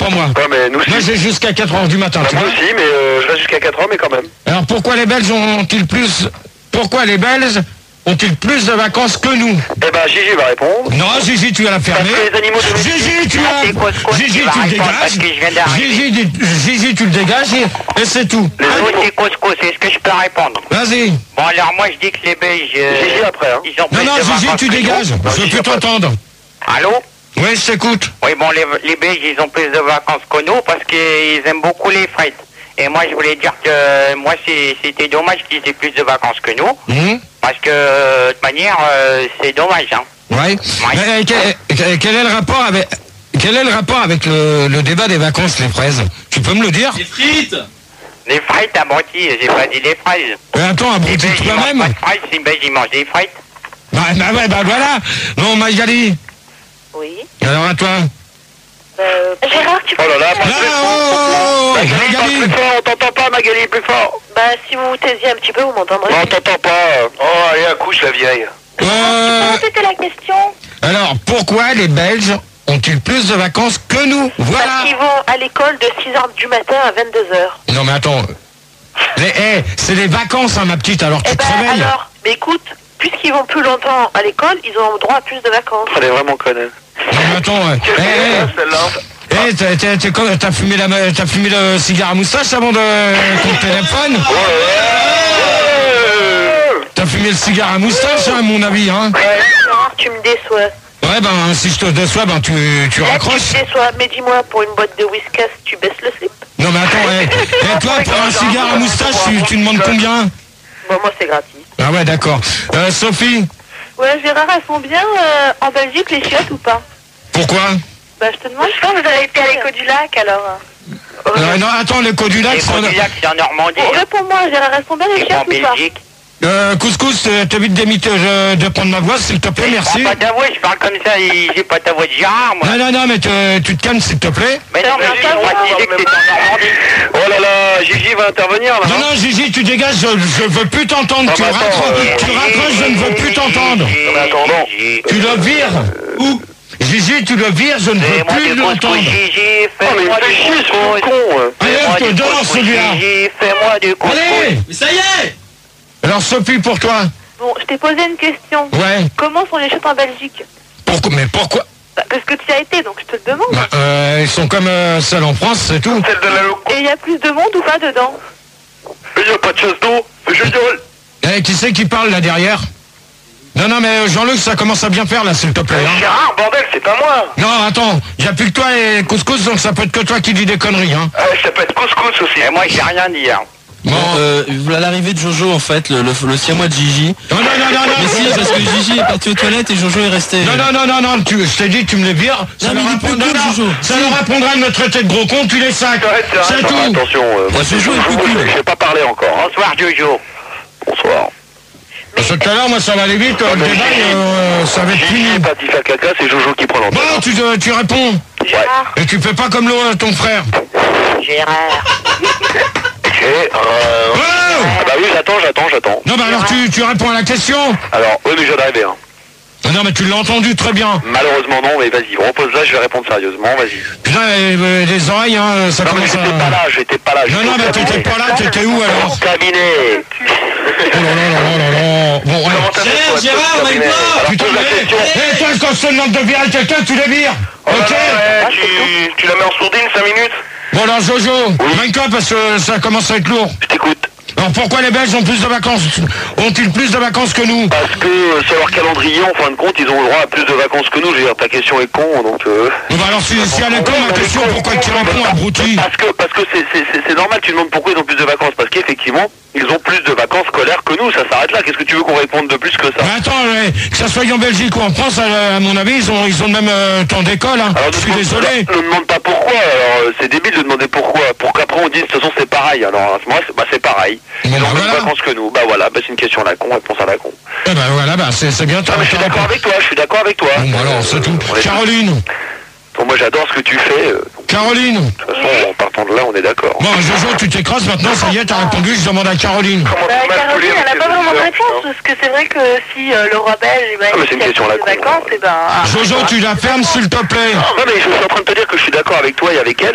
pas moi. Ouais, mais nous aussi. Moi, j'ai jusqu'à 4h du matin. Bah, moi aussi, mais je reste jusqu'à 4h, mais quand même. Alors, pourquoi les Belges ont-ils plus... Pourquoi les Belges ont-ils plus de vacances que nous? Eh ben, Gigi va répondre. Non, Gigi, tu vas la fermer. Parce que les animaux domestiques... Gigi, tu le dégages. Gigi, tu le dégages et c'est tout. C'est couscous, est-ce que je peux répondre? Vas-y. Bon, alors moi je dis que les Belges... Gigi après, hein. Ils ont plus Non, de Gigi, vacances tu que nous. dégages. Je veux plus t'entendre. Allô? Oui, je t'écoute. Oui, bon, les Belges, ils ont plus de vacances que nous parce qu'ils aiment beaucoup les frites. Et moi, je voulais dire que moi, c'était dommage qu'ils aient plus de vacances que nous. Parce que, de toute manière, c'est dommage, hein. Ouais. Mais, quel est le rapport avec le débat des vacances, les fraises? Tu peux me le dire? Les frites. Les frites abrutis, j'ai pas dit les fraises. Mais attends, Les abrutis Belges, ils mangent toi-même. pas de fraises, les Belges, ils mangent des frites. Bah voilà. Non, Magali. Oui. Alors à toi. Gérard, tu peux... Oh là là, Magali, parle Magali. plus fort, on t'entend pas, Magali, plus fort. Bah, si vous vous taisiez un petit peu, vous m'entendrez. Non, on t'entend pas. Oh, allez, accouche, la vieille. C'était la question. Alors, pourquoi les Belges ont-ils plus de vacances que nous? Voilà. Parce qu'ils vont à l'école de 6h du matin à 22h. Non mais attends. C'est les vacances, hein, ma petite, alors tu te réveilles. Alors, mais écoute, puisqu'ils vont plus longtemps à l'école, ils ont droit à plus de vacances. Elle est vraiment conne. Non mais attends, t'as fumé le cigare à moustache avant de ton téléphone? T'as fumé le cigare à moustache, hein, à mon avis, hein? Gérard, tu me déçois. Ouais, ben, si je te déçois, ben, tu Là, raccroches. tu me déçois, mais dis-moi, pour une boîte de whiskas, tu baisses le slip? Non mais attends, toi, pour un cigare à moustache, tu demandes combien? Bon, moi, c'est gratuit. Ah ouais, d'accord. Sophie? Ouais, Gérard, elles sont bien en Belgique, les chiottes, ou pas? Pourquoi? Bah, je te demande. Je pense que vous avez été à l'écho du lac, alors. Non, attends, l'écho du lac, L'écho du lac, c'est en Normandie. Bon, réponds-moi, Gérard, elles sont bien les Et chiottes, en ou pas? Belgique. Couscous, t'évites de prendre ma voix, s'il te plaît, merci. Je parle pas ta voix, je parle comme ça, j'ai pas ta voix de Gérard, moi. Non, mais tu te calmes, s'il te plaît. Mais non, mais Gigi, on m'a dit que c'était en Normandie. Oh là là, Gigi va intervenir là. Non, Gigi, tu dégages, je veux plus t'entendre. Tu raccroches, je ne veux plus t'entendre. Mais attends, Tu le vires. Où? Gigi, tu le vires, je ne veux plus l'entendre. Gigi, fais-moi du couscous. Allez, je te donne celui-là. Gigi, fais-moi du couscous. Allez. Mais ça y est. Alors, Sophie, pour toi. Bon, je t'ai posé une question. Ouais. Comment sont les chiottes en Belgique? Pourquoi? Bah, parce que tu y as été, donc je te le demande. Ils sont comme celles en France, c'est tout. Celle de la loco. Et il y a plus de monde ou pas dedans? Il n'y a pas de chasse d'eau. C'est génial. Qui c'est qui parle là derrière? Non, mais Jean-Luc, ça commence à bien faire là, s'il te plaît. Hein. Gérard, bordel, c'est pas moi. Non, attends, il n'y a plus que toi et Couscous, donc ça peut être que toi qui dis des conneries. Hein. Ça peut être couscous aussi. Et moi, j'ai rien dit, hein. Bon, voilà l'arrivée de Jojo en fait, le siamois de Gigi. Non. Mais si, parce que Gigi est parti aux toilettes et Jojo est resté. Non, je t'ai dit, tu me les vires. Ça mais leur il est plus apprendra- cool, Jojo. Ça leur apprendra de me traiter de gros con, tu les sacs. C'est tout. Attention, moi, Jojo est plus cool. je vais pas parler encore. Hein. Bonsoir, Jojo. Bonsoir. Parce que tout à l'heure, moi, ça va aller vite. Le débat, ça va être Gigi fini. est parti faire caca, c'est Jojo qui prend l'antenne. Bon, tu réponds. Gérard. Et tu fais pas comme ton frère. Gérard. Et ah bah oui, j'attends. Non, bah alors tu réponds à la question. Alors, oui, mais je viens d'arriver. Hein. Non, mais tu l'as entendu très bien. Malheureusement non, mais vas-y, repose là, je vais répondre sérieusement, vas-y. Putain, les oreilles, hein, ça Non mais commence à... j'étais pas là. Non, mais t'étais pas là, t'étais où alors? Cabinet. Oh là. Bon, ouais. Gérard, on a une part. Putain, mais toi, quand je te demande de virer quelqu'un, tu les vires. Ok? Tu la mets en sourdine 5 minutes? Bon, alors Jojo, mets-toi parce que ça commence à être lourd. Je t'écoute. Alors pourquoi les Belges ont-ils plus de vacances que nous? Parce que sur leur calendrier, en fin de compte, ils ont le droit à plus de vacances que nous. Je veux dire, ta question est con, donc... Bon, bah alors si elle est con, ma question, pourquoi tu réponds, abruti? Parce que c'est normal, tu demandes pourquoi ils ont plus de vacances. Parce qu'effectivement, ils ont plus de vacances scolaires que nous. Ça s'arrête là. Qu'est-ce que tu veux qu'on réponde de plus que ça? Mais attends, que ça soit en Belgique ou en France, à mon avis, ils ont le même temps d'école. Hein. Alors, Je suis désolé. Ne demande pas pourquoi. Alors, c'est débile de demander pourquoi. Pour qu'après on dise, de toute façon, c'est pareil. Alors, à ce moment-là, c'est pareil. Ils Bon, ont bah, plus de voilà. vacances que nous. Bah voilà, c'est une question à la con, réponse à la con. Eh ben voilà, c'est bien. Ah, mais je suis d'accord avec toi, Bon, bah alors, c'est tout. On est- Caroline. Bon, moi j'adore ce que tu fais. Caroline. De toute façon, en partant de là, on est d'accord. Bon, Jojo, tu t'écrases maintenant, ça y est, t'as répondu, je demande à Caroline. Comment Bah, tu m'as Caroline, saoulé avec elle n'a tes pas vraiment de auditeurs, réponse, putain. parce que c'est vrai que si le roi belge, bah, Ah, mais c'est une il a question à la plus de con, vacances, et ben... Jojo, tu la fermes, s'il te plaît. Non mais je suis en train de te dire que je suis d'accord avec toi et avec elle,